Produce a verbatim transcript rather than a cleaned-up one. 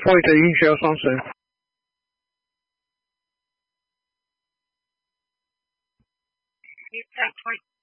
point的音需要上升。 Mute that point.